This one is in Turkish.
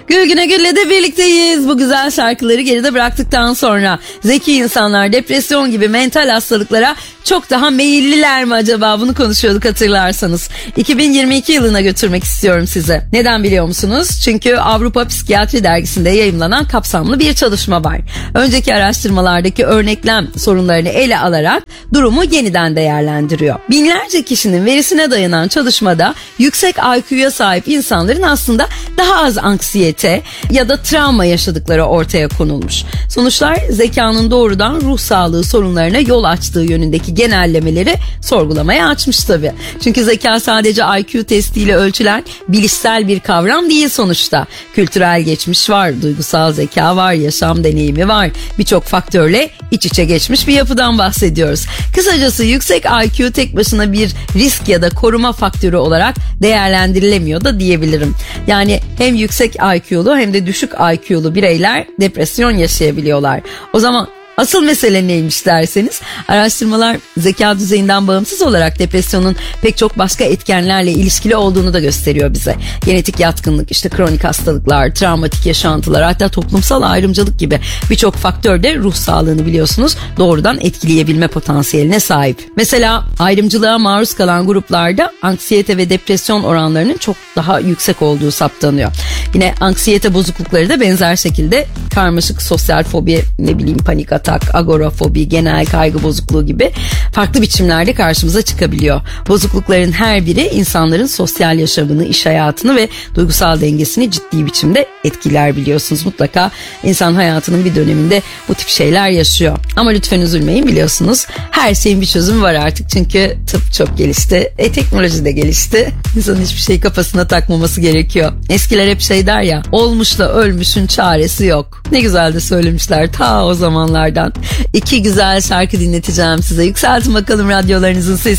Gül Güne Gül'le de birlikteyiz. Bu güzel şarkıları geride bıraktıktan sonra zeki insanlar depresyon gibi mental hastalıklara çok daha meyilliler mi acaba? Bunu konuşuyorduk hatırlarsanız. 2022 yılına götürmek istiyorum size. Neden biliyor musunuz? Çünkü Avrupa Psikiyatri Dergisi'nde yayımlanan kapsamlı bir çalışma var. Önceki araştırmalardaki örneklem sorunlarını ele alarak durumu yeniden değerlendiriyor. Binlerce kişinin verisine dayanan çalışmada yüksek IQ'ya sahip insanların aslında daha az anksiyete ya da travma yaşadıkları ortaya konulmuş. Sonuçlar zekanın doğrudan ruh sağlığı sorunlarına yol açtığı yönündeki genellemeleri sorgulamaya açmış tabii. Çünkü zeka sadece IQ testiyle ölçülen bilişsel bir kavram değil sonuçta. Kültürel geçmiş var, duygusal zeka var, yaşam deneyimi var. Birçok faktörle iç içe geçmiş bir yapıdan bahsediyoruz. Kısacası yüksek IQ tek başına bir risk ya da koruma faktörü olarak değerlendirilemiyor da diyebilirim. Yani hem yüksek IQ'lu hem de düşük IQ'lu bireyler depresyon yaşayabiliyorlar. O zaman asıl mesele neymiş derseniz, araştırmalar zeka düzeyinden bağımsız olarak depresyonun pek çok başka etkenlerle ilişkili olduğunu da gösteriyor bize. Genetik yatkınlık, işte kronik hastalıklar, travmatik yaşantılar, hatta toplumsal ayrımcılık gibi birçok faktör de ruh sağlığını biliyorsunuz doğrudan etkileyebilme potansiyeline sahip. Mesela ayrımcılığa maruz kalan gruplarda anksiyete ve depresyon oranlarının çok daha yüksek olduğu saptanıyor. Yine anksiyete bozuklukları da benzer şekilde karmaşık sosyal fobi, panik atak, agorafobi, genel kaygı bozukluğu gibi farklı biçimlerde karşımıza çıkabiliyor. Bozuklukların her biri insanların sosyal yaşamını, iş hayatını ve duygusal dengesini ciddi biçimde etkiler biliyorsunuz. Mutlaka insan hayatının bir döneminde bu tip şeyler yaşıyor. Ama lütfen üzülmeyin, biliyorsunuz her şeyin bir çözümü var artık. Çünkü tıp çok gelişti, teknoloji de gelişti. İnsanın hiçbir şeyi kafasına takmaması gerekiyor. Eskiler hep şey der ya, olmuşla ölmüşün çaresi yok. Ne güzel de söylemişler ta o zamanlardan. İki güzel şarkı dinleteceğim size. Yükseltin bakalım radyolarınızın sesini.